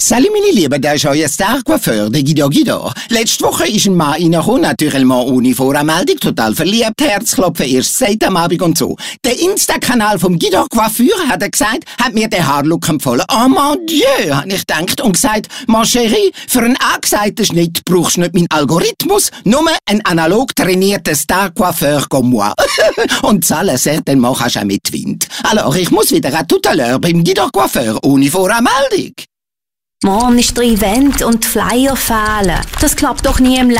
Salut meine Lieben, das ist euer Star-Coiffeur, der Guido. Letzte Woche ist ein Mann reingekommen, naturellement ohne Voranmeldung, total verliebt, Herzklopfen erst seit am Abend und so. Der Insta-Kanal vom Guido Coiffeur, hat er gesagt, hat mir den Haarlook empfohlen. Oh mon Dieu, habe ich gedacht und gesagt, ma chérie, für einen angesagten Schnitt brauchst du nicht meinen Algorithmus, nur einen analog trainierten Star-Coiffeur comme moi. Und zahlen certainement kannst du auch mit Wind. Alors, ich muss wieder à tout à l'heure beim Guido Coiffeur ohne Voranmeldung. Morgen ist der Event und die Flyer fehlen. Das klappt doch nie im Leben.